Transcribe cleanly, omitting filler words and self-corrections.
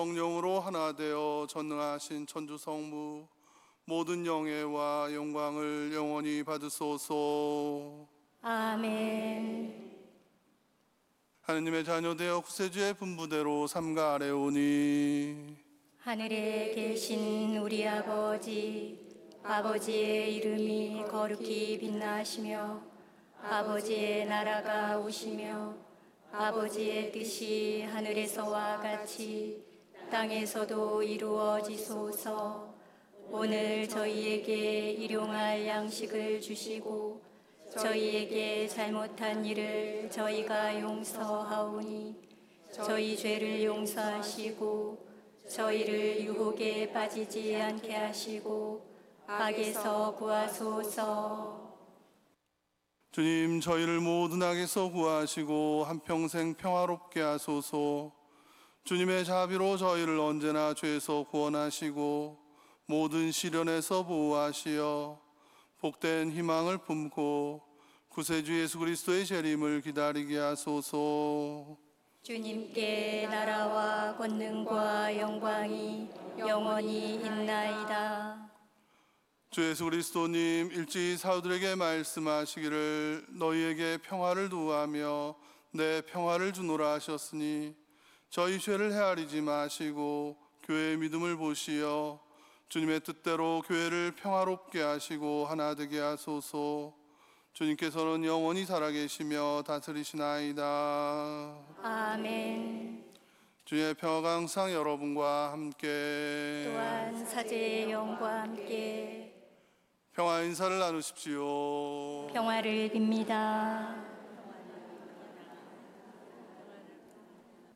성령으로 하나 되어 전능하신 천주 성부 모든 영예와 영광을 영원히 받으소서. 아멘. 하느님의 자녀 되어 구세주의 분부대로 삼가 아뢰오니 하늘에 계신 우리 아버지의 이름이 거룩히 빛나시며 아버지의 나라가 오시며 아버지의 뜻이 하늘에서와 같이 땅에서도 이루어지소서. 오늘 저희에게 일용할 양식을 주시고 저희에게 잘못한 일을 저희가 용서하오니 저희 죄를 용서하시고 저희를 유혹에 빠지지 않게 하시고 악에서 구하소서. 주님, 저희를 모든 악에서 구하시고 한평생 평화롭게 하소서. 주님의 자비로 저희를 언제나 죄에서 구원하시고 모든 시련에서 보호하시어 복된 희망을 품고 구세주 예수 그리스도의 재림을 기다리게 하소서. 주님께 나라와 권능과 영광이 영원히 있나이다. 주 예수 그리스도님, 일찍이 사도들에게 말씀하시기를 너희에게 평화를 두하며 내 평화를 주노라 하셨으니 저희 죄를 헤아리지 마시고 교회의 믿음을 보시어 주님의 뜻대로 교회를 평화롭게 하시고 하나 되게 하소서. 주님께서는 영원히 살아계시며 다스리시나이다. 아멘. 주의 평화가 항상 여러분과 함께 또한 사제의 영과 함께 평화 인사를 나누십시오. 평화를 빕니다.